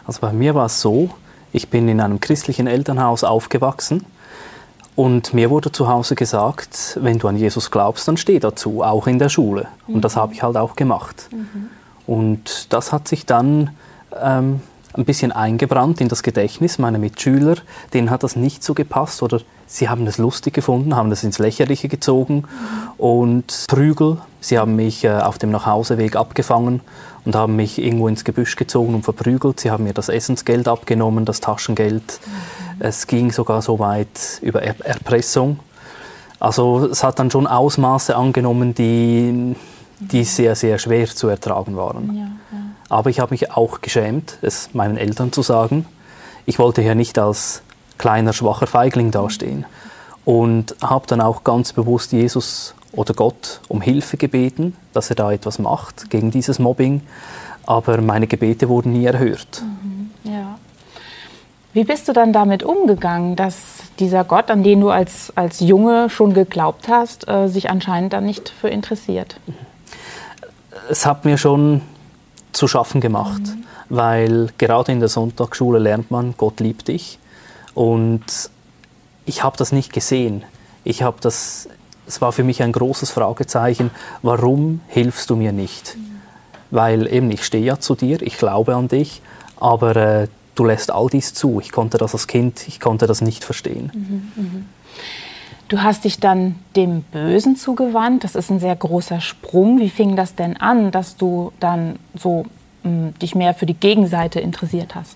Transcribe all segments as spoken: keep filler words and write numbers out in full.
Also bei mir war es so, ich bin in einem christlichen Elternhaus aufgewachsen und mir wurde zu Hause gesagt, wenn du an Jesus glaubst, dann steh dazu, auch in der Schule. Mhm. Und das habe ich halt auch gemacht. Mhm. Und das hat sich dann ähm, ein bisschen eingebrannt in das Gedächtnis. Meine Mitschüler, denen hat das nicht so gepasst oder sie haben es lustig gefunden, haben das ins Lächerliche gezogen. Mhm. Und Prügel, sie haben mich äh, auf dem Nachhauseweg abgefangen und haben mich irgendwo ins Gebüsch gezogen und verprügelt. Sie haben mir das Essensgeld abgenommen, das Taschengeld. Mhm. Es ging sogar so weit über er Erpressung. Also es hat dann schon Ausmaße angenommen, die, die sehr, sehr schwer zu ertragen waren. Ja, ja. Aber ich habe mich auch geschämt, es meinen Eltern zu sagen. Ich wollte ja nicht als kleiner, schwacher Feigling dastehen. Und habe dann auch ganz bewusst Jesus oder Gott um Hilfe gebeten, dass er da etwas macht gegen dieses Mobbing. Aber meine Gebete wurden nie erhört. Mhm, ja. Wie bist du dann damit umgegangen, dass dieser Gott, an den du als, als Junge schon geglaubt hast, äh, sich anscheinend dann nicht für interessiert? Es hat mir schon zu schaffen gemacht, mhm. weil gerade in der Sonntagsschule lernt man, Gott liebt dich. Und ich habe das nicht gesehen. Ich habe das, es war für mich ein großes Fragezeichen, warum hilfst du mir nicht? Mhm. Weil eben, ich stehe ja zu dir, ich glaube an dich, aber äh, du lässt all dies zu. Ich konnte das als Kind, ich konnte das nicht verstehen. Mhm, mh. Du hast dich dann dem Bösen zugewandt. Das ist ein sehr großer Sprung. Wie fing das denn an, dass du dann so mh, dich mehr für die Gegenseite interessiert hast?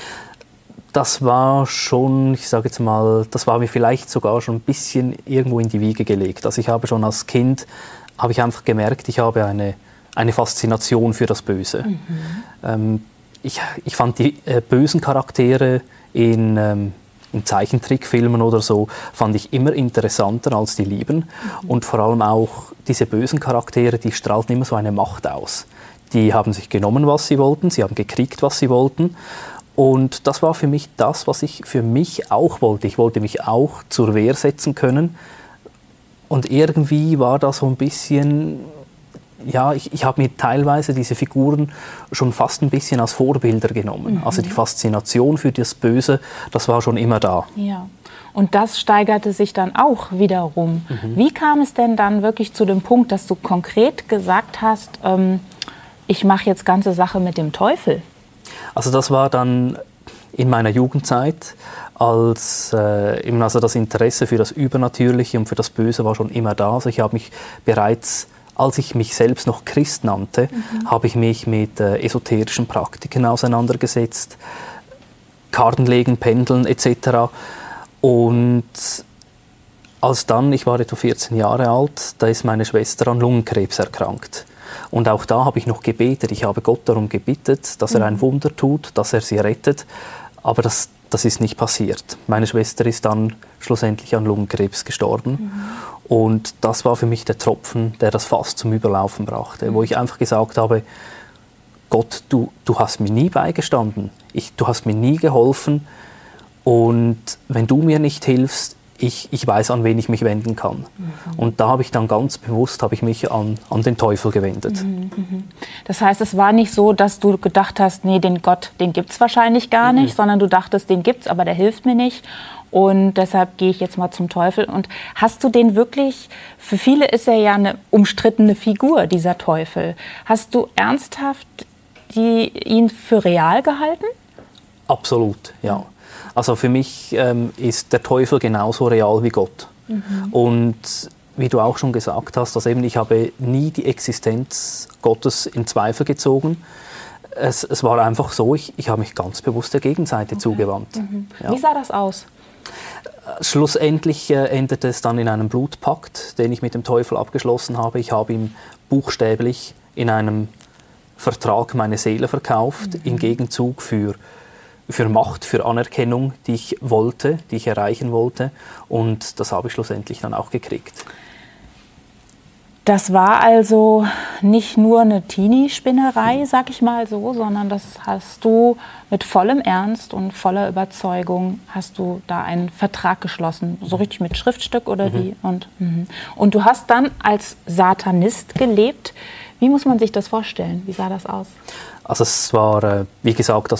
Das war schon, ich sage jetzt mal, das war mir vielleicht sogar schon ein bisschen irgendwo in die Wiege gelegt. Also ich habe schon als Kind, habe ich einfach gemerkt, ich habe eine, eine Faszination für das Böse. Mhm. Ähm, ich, ich fand die äh, bösen Charaktere in... Ähm, in Zeichentrickfilmen oder so, fand ich immer interessanter als die lieben. Mhm. Und vor allem auch diese bösen Charaktere, die strahlten immer so eine Macht aus. Die haben sich genommen, was sie wollten, sie haben gekriegt, was sie wollten. Und das war für mich das, was ich für mich auch wollte. Ich wollte mich auch zur Wehr setzen können. Und irgendwie war das so ein bisschen... Ja, ich, ich habe mir teilweise diese Figuren schon fast ein bisschen als Vorbilder genommen. Mhm. Also die Faszination für das Böse, das war schon immer da. Ja. Und das steigerte sich dann auch wiederum. Mhm. Wie kam es denn dann wirklich zu dem Punkt, dass du konkret gesagt hast, ähm, ich mache jetzt ganze Sache mit dem Teufel? Also das war dann in meiner Jugendzeit, als äh, eben also das Interesse für das Übernatürliche und für das Böse war schon immer da. Also ich habe mich bereits Als ich mich selbst noch Christ nannte, mhm. habe ich mich mit äh, esoterischen Praktiken auseinandergesetzt, Kartenlegen, Pendeln et cetera. Und als dann, ich war etwa vierzehn Jahre alt, da ist meine Schwester an Lungenkrebs erkrankt. Und auch da habe ich noch gebetet. Ich habe Gott darum gebeten, dass er ein Wunder tut, dass er sie rettet. Aber das, das ist nicht passiert. Meine Schwester ist dann schlussendlich an Lungenkrebs gestorben. Mhm. Und das war für mich der Tropfen, der das Fass zum Überlaufen brachte, wo ich einfach gesagt habe, Gott, du, du hast mir nie beigestanden, ich, du hast mir nie geholfen und wenn du mir nicht hilfst, ich, ich weiß, an wen ich mich wenden kann. Mhm. Und da habe ich dann ganz bewusst habe ich mich an, an den Teufel gewendet. Mhm. Das heißt, es war nicht so, dass du gedacht hast, nee, den Gott, den gibt es wahrscheinlich gar nicht, mhm. sondern du dachtest, den gibt es, aber der hilft mir nicht. Und deshalb gehe ich jetzt mal zum Teufel. Und hast du den wirklich, für viele ist er ja eine umstrittene Figur, dieser Teufel. Hast du ernsthaft die, ihn für real gehalten? Absolut, ja. Also für mich ähm, ist der Teufel genauso real wie Gott. Mhm. Und wie du auch schon gesagt hast, dass eben ich habe nie die Existenz Gottes in Zweifel gezogen. Es, es war einfach so, ich, ich habe mich ganz bewusst der Gegenseite okay. zugewandt. Mhm. Ja. Wie sah das aus? Schlussendlich äh, endete es dann in einem Blutpakt, den ich mit dem Teufel abgeschlossen habe. Ich habe ihm buchstäblich in einem Vertrag meine Seele verkauft, mhm. im Gegenzug für, für Macht, für Anerkennung, die ich wollte, die ich erreichen wollte. Und das habe ich schlussendlich dann auch gekriegt. Das war also nicht nur eine Teenie-Spinnerei, sag ich mal so, sondern das hast du mit vollem Ernst und voller Überzeugung, hast du da einen Vertrag geschlossen, so richtig mit Schriftstück oder mhm. wie? Und, mhm. und du hast dann als Satanist gelebt. Wie muss man sich das vorstellen? Wie sah das aus? Also es war, wie gesagt,